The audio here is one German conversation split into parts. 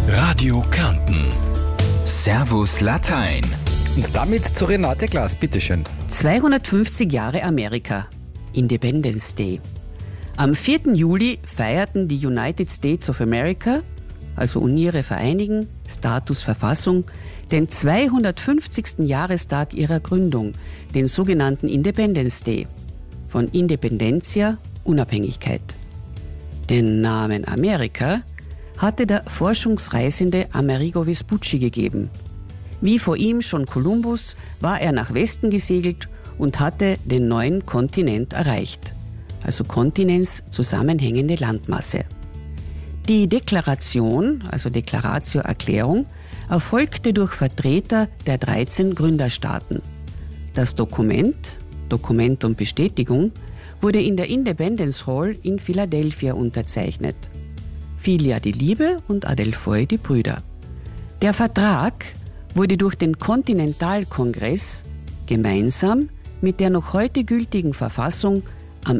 Radio Kärnten. Servus Latein. Und damit zu Renate Glas, bitteschön. 250 Jahre Amerika. Independence Day. Am 4. Juli feierten die United States of America, also Uniere vereinigen, Status Verfassung, den 250. Jahrestag ihrer Gründung, den sogenannten Independence Day. Von Independencia, Unabhängigkeit. Den Namen Amerika hatte der Forschungsreisende Amerigo Vespucci gegeben. Wie vor ihm schon Kolumbus war er nach Westen gesegelt und hatte den neuen Kontinent erreicht, also Kontinents zusammenhängende Landmasse. Die Deklaration, also Declaratio Erklärung, erfolgte durch Vertreter der 13 Gründerstaaten. Das Dokument, Dokumentum Bestätigung, wurde in der Independence Hall in Philadelphia unterzeichnet. Filia die Liebe und Adelphoi die Brüder. Der Vertrag wurde durch den Kontinentalkongress gemeinsam mit der noch heute gültigen Verfassung am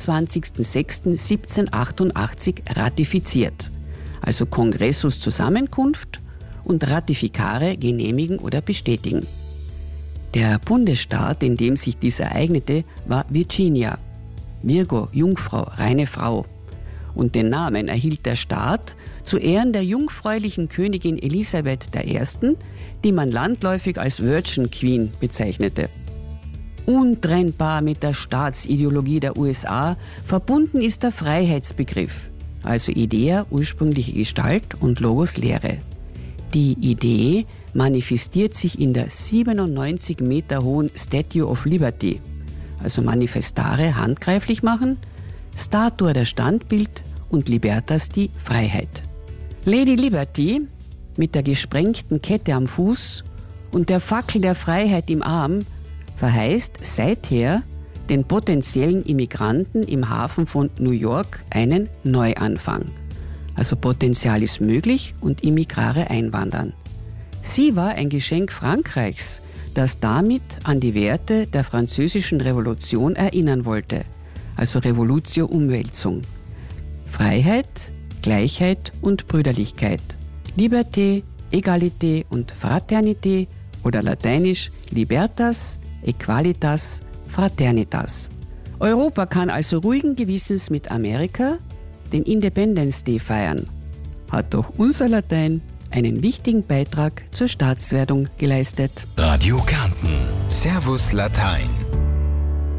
21.06.1788 ratifiziert, also Kongressus Zusammenkunft und Ratifikare genehmigen oder bestätigen. Der Bundesstaat, in dem sich dies ereignete, war Virginia. Virgo, Jungfrau, reine Frau. Und den Namen erhielt der Staat zu Ehren der jungfräulichen Königin Elisabeth I., die man landläufig als Virgin Queen bezeichnete. Untrennbar mit der Staatsideologie der USA verbunden ist der Freiheitsbegriff, also Idea, ursprüngliche Gestalt und Logos, Lehre. Die Idee manifestiert sich in der 97 Meter hohen Statue of Liberty, also Manifestare handgreiflich machen, Statue der Standbild und Libertas die Freiheit. Lady Liberty mit der gesprengten Kette am Fuß und der Fackel der Freiheit im Arm verheißt seither den potenziellen Immigranten im Hafen von New York einen Neuanfang. Also Potenzial ist möglich und Immigrare einwandern. Sie war ein Geschenk Frankreichs, das damit an die Werte der französischen Revolution erinnern wollte, also Revolutio Umwälzung. Freiheit, Gleichheit und Brüderlichkeit. Liberté, Egalité und Fraternité oder lateinisch Libertas, Equalitas, Fraternitas. Europa kann also ruhigen Gewissens mit Amerika den Independence Day feiern. Hat doch unser Latein einen wichtigen Beitrag zur Staatswerdung geleistet. Radio Kärnten. Servus Latein.